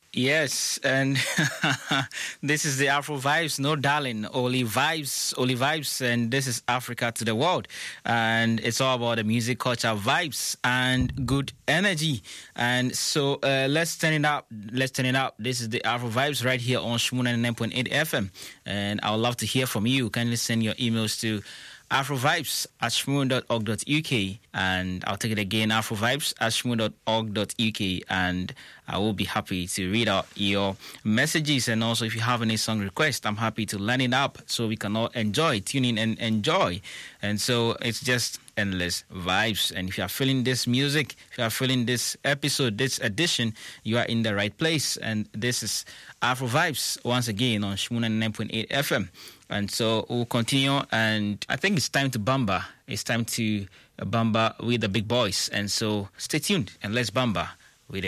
Yes, and this is the Afro Vibes, no darling, only vibes, and this is Africa to the world, and it's all about the music, culture, vibes, and good energy. And so let's turn it up. Let's turn it up. This is the Afro Vibes right here on Shmuna 9.8 FM, and I would love to hear from you. Kindly send your emails to afrovibes@shmoon.org.uk, and I'll take it again, afrovibes@shmoon.org.uk, and I will be happy to read out your messages. And also, if you have any song request, I'm happy to line it up so we can all tune in and enjoy. And so it's just endless vibes. And if you are feeling this music, if you are feeling this episode, this edition, you are in the right place. And this is Afro Vibes once again on Shmuna 9.8 FM. And so we'll continue, and I think it's time to bamba. It's time to bamba with the big boys. And so stay tuned and let's bamba.